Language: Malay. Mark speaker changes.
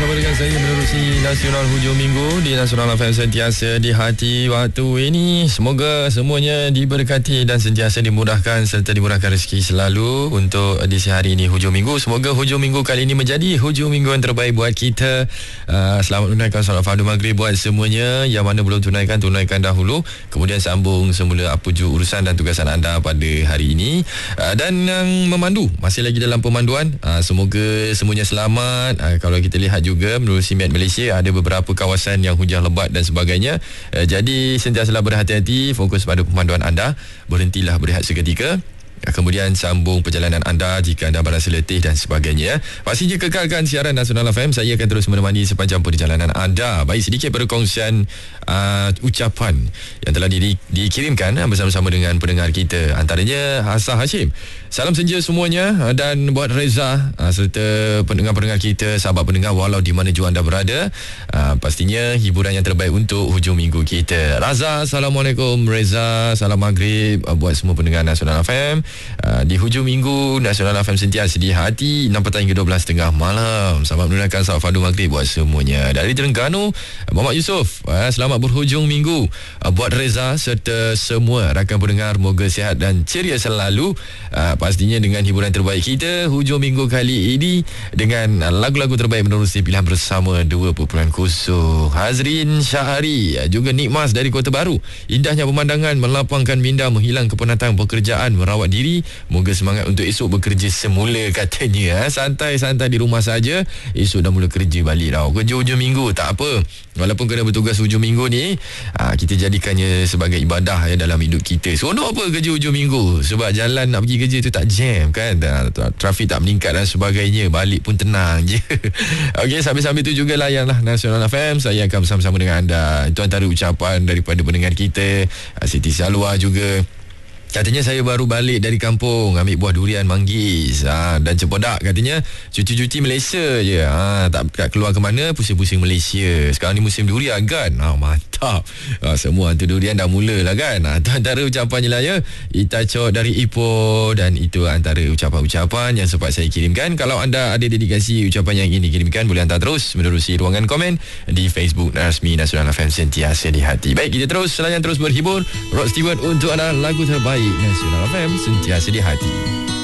Speaker 1: bersama dengan saya menerusi Nasional Hujung Minggu di Nasional FM sentiasa di hati waktu ini. Semoga semuanya diberkati dan sentiasa dimudahkan serta dimurahkan rezeki selalu untuk edisi hari ini Hujung Minggu. Semoga Hujung Minggu kali ini menjadi Hujung Minggu yang terbaik buat kita. Selamat menunaikan solat fardu maghrib buat semuanya. Yang mana belum tunaikan dahulu. Kemudian sambung semula apa ju urusan dan tugasan anda pada hari ini. Dan yang memandu masih lagi dalam pemanduan. Semoga semuanya selamat. Kalau kita lihat juga menerusi Met Malaysia ada beberapa kawasan yang hujan lebat dan sebagainya. Jadi sentiasalah berhati-hati, fokus pada pemanduan anda, berhentilah berehat seketika. Kemudian sambung perjalanan anda jika anda berasa letih dan sebagainya. Pastinya kekalkan siaran Nasional FM. Saya akan terus menemani sepanjang perjalanan anda. Baik, sedikit perkongsian ucapan yang telah dikirimkan bersama-sama dengan pendengar kita. Antaranya Hassan Hashim. Salam senja semuanya, dan buat Reza serta pendengar-pendengar kita, sahabat pendengar walau di mana jua anda berada, pastinya hiburan yang terbaik untuk hujung minggu kita. Raza, Assalamualaikum. Reza, salam maghrib buat semua pendengar Nasional FM. Di hujung minggu Nasional FM sentiasa di hati 6 petang hingga 12.30 malam. Selamat menunaikan solat fardu maghrib buat semuanya. Dari Terengganu, Muhammad Yusof, selamat berhujung minggu buat Reza serta semua rakan pendengar. Moga sihat dan ceria selalu. Pastinya dengan hiburan terbaik kita hujung minggu kali ini dengan lagu-lagu terbaik menerusi pilihan bersama 2.0. Hazrin Syahari juga Nikmas dari Kota Baru. Indahnya pemandangan melapangkan minda, menghilang kepenatan pekerjaan, merawat diri. Moga semangat untuk esok bekerja semula katanya. Santai-santai di rumah saja. Esok dah mula kerja balik tau. Kerja hujung minggu tak apa. Walaupun kena bertugas hujung minggu ni, kita jadikannya sebagai ibadah dalam hidup kita. Seronok apa kerja hujung minggu? Sebab jalan nak pergi kerja tu tak jam kan, trafik tak meningkat dan sebagainya. Balik pun tenang je. Okey, sambil-sambil tu juga layanlah Nasional FM. Saya akan bersama-sama dengan anda. Itu antara ucapan daripada pendengar kita. Siti Salwa juga, katanya saya baru balik dari kampung ambil buah durian manggis dan cempedak. Katanya cuti-cuti Malaysia je, tak keluar ke mana, pusing-pusing Malaysia. Sekarang ni musim durian kan. Mantap. Semua hantu durian dah mula lah kan. Itu antara ucapannya lah ya. Itacok dari Ipoh. Dan itu antara ucapan-ucapan yang sempat saya kirimkan. Kalau anda ada dedikasi ucapan yang ingin dikirimkan, boleh hantar terus menerusi ruangan komen di Facebook rasmi Nasional FM sentiasa di hati. Baik, kita terus selayan terus berhibur. Rod Stewart untuk anda, lagu terbaik Nasional FM sentiasa di hati.